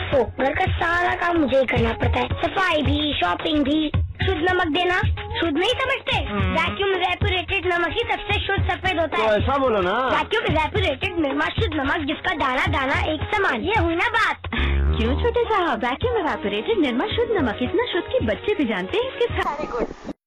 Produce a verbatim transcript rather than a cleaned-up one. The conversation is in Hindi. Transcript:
ओफो, घर का सारा काम मुझे ही करना पड़ता है, सफाई भी, शॉपिंग भी। शुद्ध नमक देना शुद्ध नहीं समझते? वैक्यूम इवेपोरेटेड नमक ही सबसे शुद्ध सफेद होता है। तो ऐसा बोलो ना। वैक्यूम इवेपोरेटेड निर्मा शुद्ध नमक, जिसका दाना दाना एक समान। ये हुई ना बात। क्यों छोटे साहब, वैक्यूम इवेपोरेटेड निर्मा शुद्ध नमक इतना शुद्ध कि बच्चे भी जानते हैं इसके सारे गुण।